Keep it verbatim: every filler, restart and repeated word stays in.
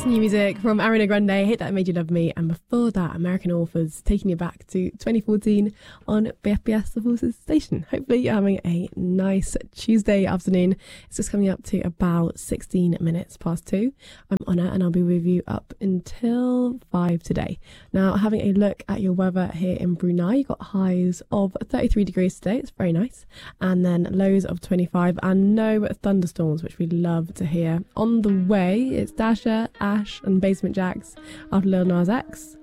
new music from Ariana Grande, Hate That Made You Love Me, and before that, American Authors, taking you back to twenty fourteen on B F B S The Forces station. Hopefully you're having a nice Tuesday afternoon. It's just coming up to about sixteen minutes past two. I'm Honor and I'll be with you up until five today. Now, having a look at your weather here in Brunei, you've got highs of thirty-three degrees today. It's very nice. And then lows of twenty-five and no thunderstorms, which we love to hear. On the way, it's Dasha, Ash and Basement Jaxx after Lil Nas X.